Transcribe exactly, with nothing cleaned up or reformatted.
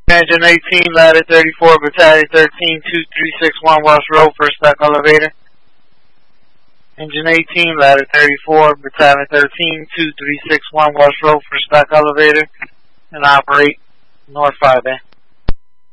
Engine eighteen, ladder thirty-four, battalion thirteen, two three six one Welsh Road, first stack elevator. Engine eighteen, ladder thirty-four, battalion thirteen, two three six one Welsh Road, first stack elevator, and operate north five A.